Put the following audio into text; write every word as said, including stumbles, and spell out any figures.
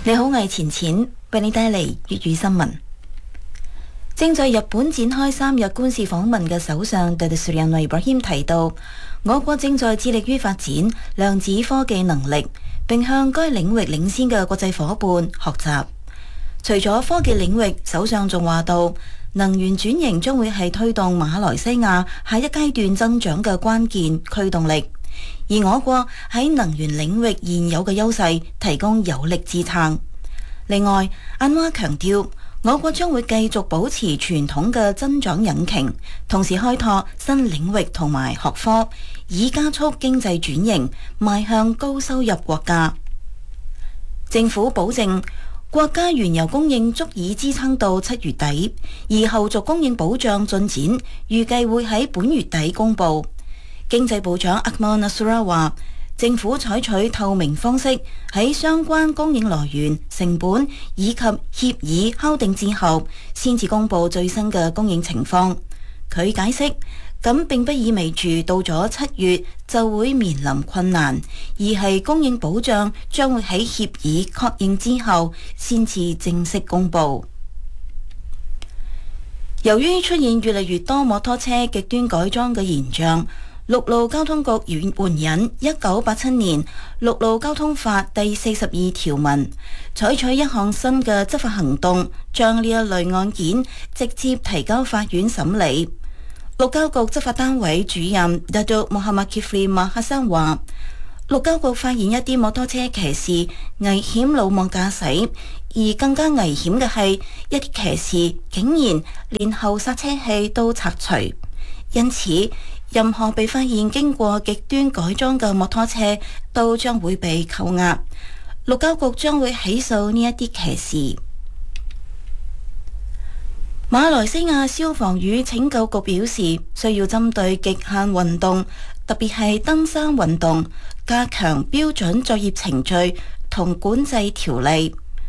你好，我係錢錢，為你帶嚟粵語新聞。正在日本展開三日官事訪問嘅首相達賴蘇瑞布謙提到，我國正在致力於發展量子科技能力，並向該領域領先嘅國際夥伴學習。除咗科技領域，首相仲話到，能源轉型將會係推動馬來西亞下一階段增長嘅關鍵驅動力。而我國喺能源領域現有嘅優勢，提供有力支撐。另外，安華強調，我國將會繼續保持傳統嘅增長引擎，同時開拓新領域同埋學科，以加速經濟轉型，邁向高收入國家。政府保證，國家原油供應足以支撐到七月底，而後續供應保障進展預計會喺本月底公佈。經濟部長阿莫納蘇拉話，政府採取透明方式，喺相關供應來源、成本以及協議敲定之後，先至公佈最新嘅供應情況。佢解釋，咁並不意味住到咗七月就會面臨困難，而係供應保障將會喺協議確認之後，先至正式公佈。由於出現越嚟越多摩托車極端改裝嘅現象，陸路交通局援引一九八七年陸路交通法第四十二條文，採取一項新嘅執法行動，將呢一類案件直接提交法院審理。陸交局執法單位主任達杜穆罕默傑弗里馬哈山話，陸交局發現一啲摩托車騎士危險魯莽駕駛，而更加危險嘅係一啲騎士竟然連後剎車器都拆除，因此任何被發現經過極端改裝嘅摩托車都將會被扣押。陸交局將會起訴呢一啲騎士。馬來西亞消防與拯救局表示，需要針對極限運動，特別係登山運動，加強標準作業程序同管制條例。